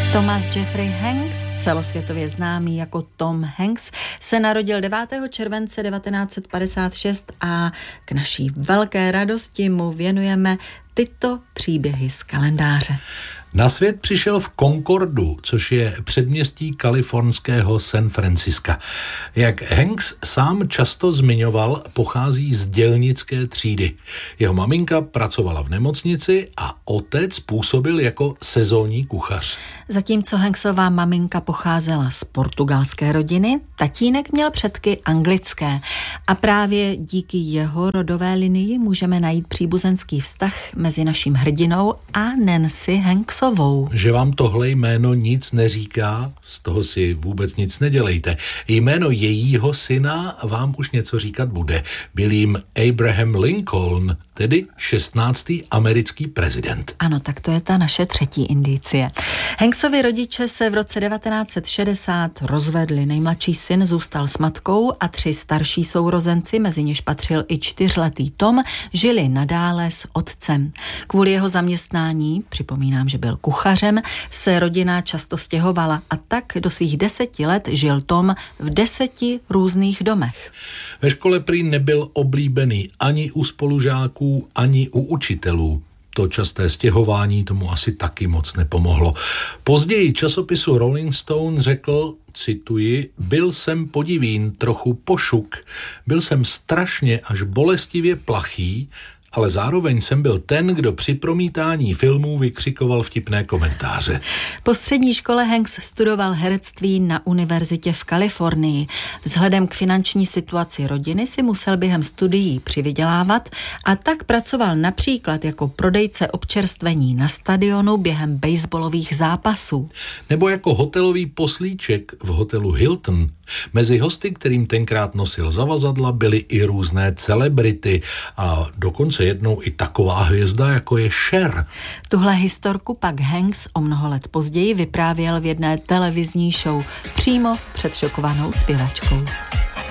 Thomas Jeffrey Hanks, celosvětově známý jako Tom Hanks, se narodil 9. července 1956 a k naší velké radosti mu věnujeme tyto příběhy z kalendáře. Na svět přišel v Concordu, což je předměstí kalifornského San Francisca. Jak Hanks sám často zmiňoval, pochází z dělnické třídy. Jeho maminka pracovala v nemocnici a otec působil jako sezónní kuchař. Zatímco Hanksová maminka pocházela z portugalské rodiny, tatínek měl předky anglické. A právě díky jeho rodové linii můžeme najít příbuzenský vztah mezi naším hrdinou a Nancy Hanksovou. Že vám tohle jméno nic neříká, z toho si vůbec nic nedělejte. Jméno jejího syna vám už něco říkat bude. Byl jim Abraham Lincoln, tedy 16. americký prezident. Ano, tak to je ta naše třetí indicie. Hanksovi rodiče se v roce 1960 rozvedli. Nejmladší syn zůstal s matkou a 3 starší sourozenci, mezi něž patřil i 4letý Tom, žili nadále s otcem. Kvůli jeho zaměstnání, připomínám, že byl kuchařem, se rodina často stěhovala a tak do svých 10 let žil Tom v 10 různých domech. Ve škole prý nebyl oblíbený ani u spolužáků, ani u učitelů. To časté stěhování tomu asi taky moc nepomohlo. Později časopisu Rolling Stone řekl, cituji, byl jsem podivín, trochu pošuk, byl jsem strašně až bolestivě plachý, ale zároveň jsem byl ten, kdo při promítání filmů vykřikoval vtipné komentáře. Po střední škole Hanks studoval herectví na univerzitě v Kalifornii. Vzhledem k finanční situaci rodiny si musel během studií přivydělávat a tak pracoval například jako prodejce občerstvení na stadionu během baseballových zápasů. Nebo jako hotelový poslíček v hotelu Hilton. Mezi hosty, kterým tenkrát nosil zavazadla, byly i různé celebrity a dokonce jednou i taková hvězda, jako je Cher. Tuhle historku pak Hanks o mnoho let později vyprávěl v jedné televizní show přímo před šokovanou zpěvačkou.